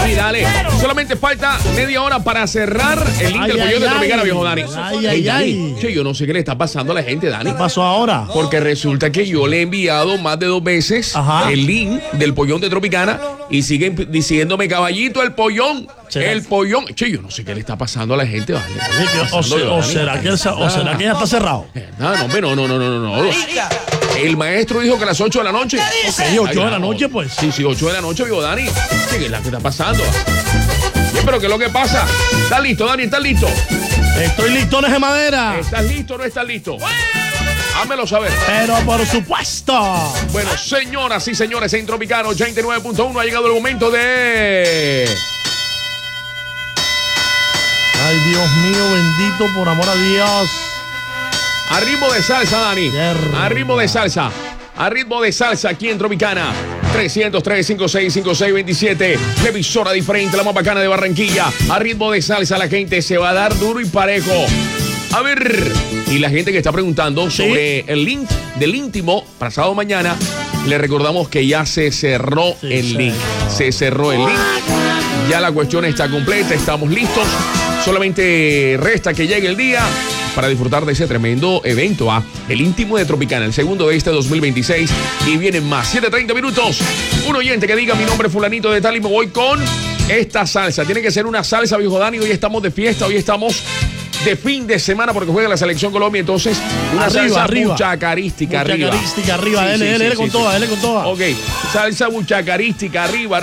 Sí, dale. Solamente falta media hora para cerrar el link del pollón de Tropicana, viejo Dani. Ay. Che, yo no sé qué le está pasando a la gente, Dani. ¿Qué pasó ahora? Porque resulta que yo le he enviado más de 2 veces el link del pollón de Tropicana y siguen diciéndome, caballito, el pollón. El pollón. Che, yo no sé qué le está pasando a la gente, Dani. ¿O será que ya está cerrado? No. El maestro dijo que a las 8 de la noche. Ok, 8 de la noche, pues. Sí, 8 de la noche, viejo Dani. ¿Qué es la que está pasando? Bien, pero ¿qué es lo que pasa? ¿Estás listo, Dani? ¿Estás listo? Estoy listones de madera. ¿Estás listo o no estás listo? Hámelo saber. Pero por supuesto. Bueno, señoras y señores, en Tropicano 89.1 ha llegado el momento de... Ay, Dios mío, bendito, por amor a Dios. A ritmo de salsa, Dani. A ritmo de salsa. A ritmo de salsa aquí en Tropicana. 303-565627. La emisora diferente, la más bacana de Barranquilla. A ritmo de salsa la gente se va a dar duro y parejo. A ver. Y la gente que está preguntando sobre el link del íntimo para sábado mañana, le recordamos que ya se cerró el link. Se cerró el link. Ya la cuestión está completa, estamos listos. Solamente resta que llegue el día para disfrutar de ese tremendo evento, el íntimo de Tropicana, el segundo de este 2026. Y vienen más, 7:30 minutos. Un oyente que diga mi nombre es fulanito de tal y me voy con esta salsa. Tiene que ser una salsa, viejo Dani. Hoy estamos de fiesta, hoy estamos de fin de semana porque juega la selección Colombia. Entonces, una salsa buchacarística arriba. Buchacarística arriba, dele con toda. Ok, salsa buchacarística arriba.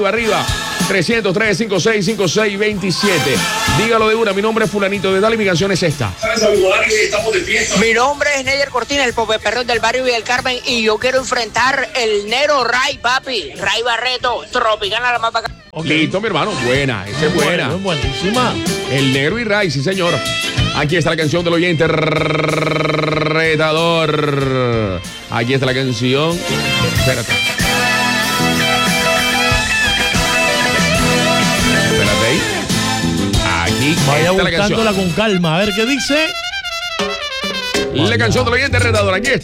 303-565627. Dígalo de una. Mi nombre es fulanito de tal y mi canción es esta. Mi nombre es Neder Cortina, el Pope Perrón del barrio Villa del Carmen, y yo quiero enfrentar el Nero Ray, papi. Ray Barreto, Tropicana la más bacana. Listo, mi hermano. Buena, esa es buena. Buenísima. El Nero y Ray, sí, señor. Aquí está la canción del oyente retador. Aquí está la canción. Espérate ahí. Aquí vaya está la canción. buscándola con calma. A ver qué dice. La canción del oyente retador. Aquí está.